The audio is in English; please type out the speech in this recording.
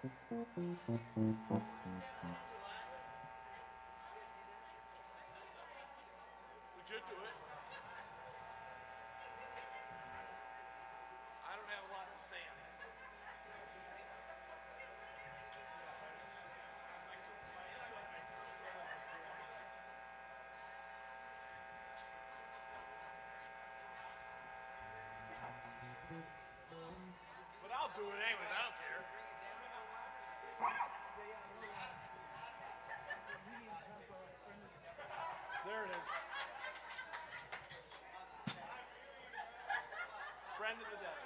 Would you do it? I don't have a lot to say on that. But I'll do it anyways. I don't care. There it is. Friend of the devil.